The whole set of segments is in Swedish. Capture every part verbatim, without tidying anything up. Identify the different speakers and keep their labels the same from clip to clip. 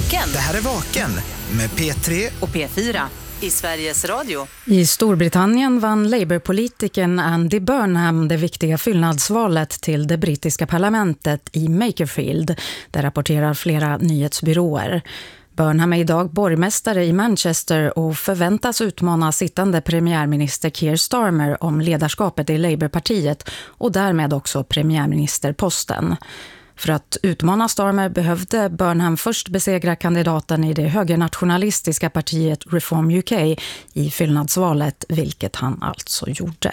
Speaker 1: Vaken.
Speaker 2: Det här är Vaken med P tre
Speaker 1: och P fyra i Sveriges Radio.
Speaker 3: I Storbritannien vann Labour-politikern Andy Burnham det viktiga fyllnadsvalet till det brittiska parlamentet i Makerfield. Där rapporterar flera nyhetsbyråer. Burnham är idag borgmästare i Manchester och förväntas utmana sittande premiärminister Keir Starmer om ledarskapet i Labour-partiet och därmed också premiärministerposten. För att utmana Starmer behövde Burnham först besegra kandidaten i det högernationalistiska partiet Reform U K i fyllnadsvalet, vilket han alltså gjorde.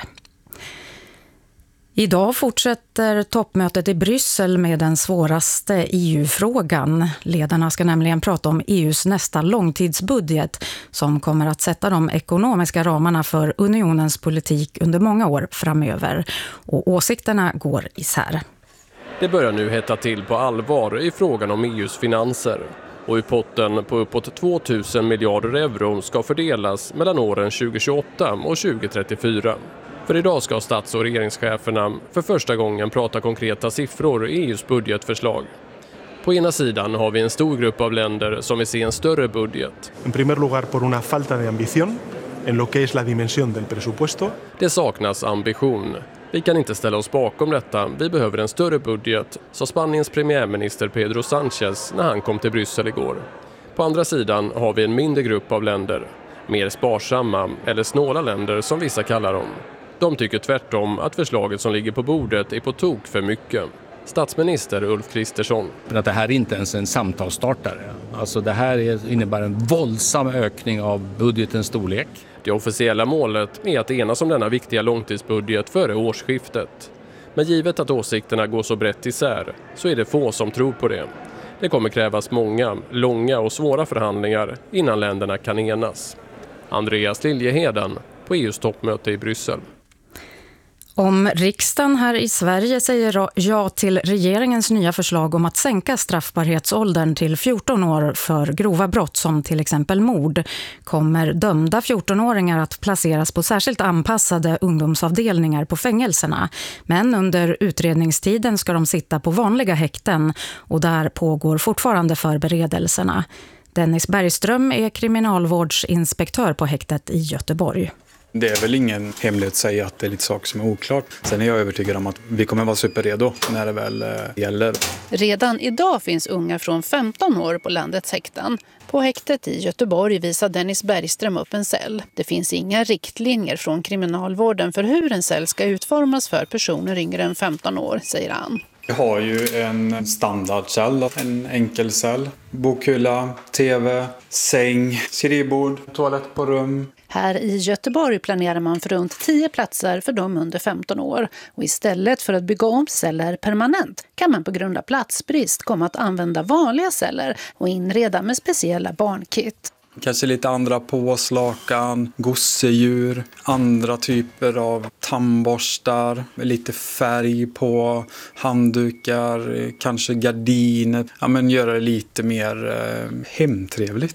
Speaker 3: Idag fortsätter toppmötet i Bryssel med den svåraste E U-frågan. Ledarna ska nämligen prata om E U:s nästa långtidsbudget som kommer att sätta de ekonomiska ramarna för unionens politik under många år framöver. Och åsikterna går isär.
Speaker 4: Det börjar nu hetta till på allvar i frågan om E U:s finanser. Och i potten på uppåt tvåtusen miljarder euro ska fördelas mellan åren tjugohundratjugoåtta och tjugohundratrettiofyra. För idag ska stats- och regeringscheferna för första gången prata konkreta siffror i E U:s budgetförslag. På ena sidan har vi en stor grupp av länder som vill se en större budget.
Speaker 5: En primer lugar por una falta de ambición en lo que es la dimensión del presupuesto.
Speaker 4: Det saknas ambition. Vi kan inte ställa oss bakom detta. Vi behöver en större budget, sa Spaniens premiärminister Pedro Sánchez när han kom till Bryssel igår. På andra sidan har vi en mindre grupp av länder. Mer sparsamma eller snåla länder som vissa kallar dem. De tycker tvärtom att förslaget som ligger på bordet är på tok för mycket. Statsminister Ulf Kristersson.
Speaker 6: Men att det här är inte ens en samtalsstartare. Alltså det här är, innebär en våldsam ökning av budgetens storlek.
Speaker 4: Det officiella målet är att enas om denna viktiga långtidsbudget före årsskiftet. Men givet att åsikterna går så brett isär så är det få som tror på det. Det kommer krävas många, långa och svåra förhandlingar innan länderna kan enas. Andreas Liljeheden på E U:s toppmöte i Bryssel.
Speaker 3: Om riksdagen här i Sverige säger ja till regeringens nya förslag om att sänka straffbarhetsåldern till fjorton år för grova brott som till exempel mord, kommer dömda fjortonåringar att placeras på särskilt anpassade ungdomsavdelningar på fängelserna. Men under utredningstiden ska de sitta på vanliga häkten och där pågår fortfarande förberedelserna. Dennis Bergström är kriminalvårdsinspektör på häktet i Göteborg.
Speaker 7: Det är väl ingen hemlighet att säga att det är lite saker som är oklart. Sen är jag övertygad om att vi kommer vara superredo när det väl gäller.
Speaker 8: Redan idag finns unga från femton år på landets häkten. På häktet i Göteborg visar Dennis Bergström upp en cell. Det finns inga riktlinjer från kriminalvården för hur en cell ska utformas för personer yngre än femton år, säger han.
Speaker 7: Vi har ju en standardcell, en enkelcell, bokhylla, tv, säng, skrivbord, toalett på rum.
Speaker 8: Här i Göteborg planerar man för runt tio platser för de under femton år. Och istället för att bygga om celler permanent kan man på grund av platsbrist komma att använda vanliga celler och inreda med speciella barnkit.
Speaker 7: Kanske lite andra påslakan, gosedjur, andra typer av tandborstar, lite färg på handdukar, kanske gardiner. Ja, men göra det lite mer eh, hemtrevligt.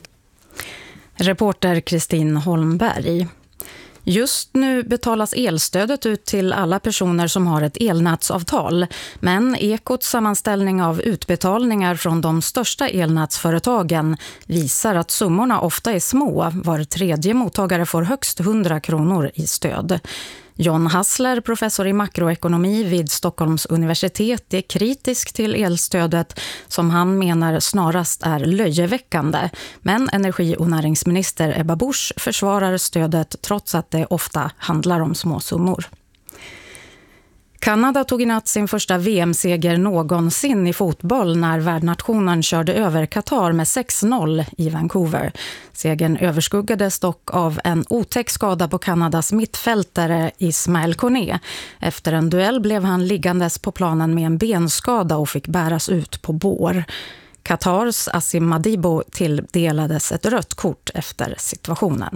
Speaker 3: Reporter Kristin Holmberg. Just nu betalas elstödet ut till alla personer som har ett elnätsavtal. Men Ekots sammanställning av utbetalningar från de största elnätsföretagen visar att summorna ofta är små. Var tredje mottagare får högst hundra kronor i stöd. John Hassler, professor i makroekonomi vid Stockholms universitet, är kritisk till elstödet som han menar snarast är löjeväckande. Men energi- och näringsminister Ebba Busch försvarar stödet trots att det ofta handlar om små summor. Kanada tog i natt sin första V M-seger någonsin i fotboll när värdnationen körde över Qatar med sex noll i Vancouver. Segern överskuggades dock av en otäck skada på Kanadas mittfältare Ismael Koné. Efter en duell blev han liggandes på planen med en benskada och fick bäras ut på bår. Qatars Asim Madibo tilldelades ett rött kort efter situationen.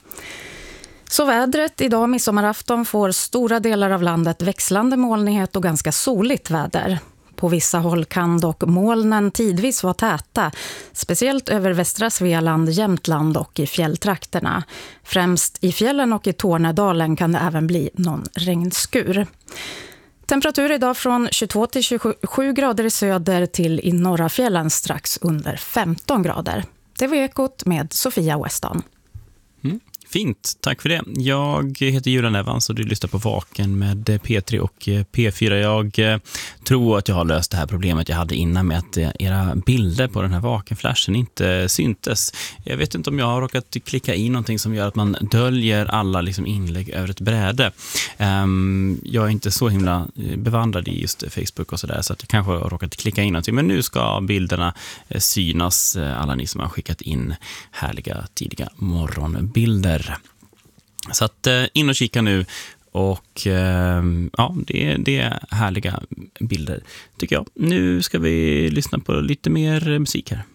Speaker 3: Så vädret, idag midsommarafton får stora delar av landet växlande molnighet och ganska soligt väder. På vissa håll kan dock molnen tidvis vara täta, speciellt över västra Svealand, Jämtland och i fjälltrakterna. Främst i fjällen och i Tornedalen kan det även bli någon regnskur. Temperatur idag från tjugotvå till tjugosju grader i söder till i norra fjällen strax under femton grader. Det var Ekot med Sofia Weston.
Speaker 9: Mm. Fint, tack för det. Jag heter Julian Evans och du lyssnar på Vaken med P tre och P fyra. Jag tror att jag har löst det här problemet jag hade innan med att era bilder på den här Vakenflashen inte syntes. Jag vet inte om jag har råkat klicka in någonting som gör att man döljer alla liksom inlägg över ett bräde. Jag är inte så himla bevandrad i just Facebook och sådär så att jag kanske har råkat klicka in någonting. Men nu ska bilderna synas, alla ni som har skickat in härliga tidiga morgonbilder. Så att in och kika nu och ja, det, det är härliga bilder tycker jag. Nu ska vi lyssna på lite mer musik här.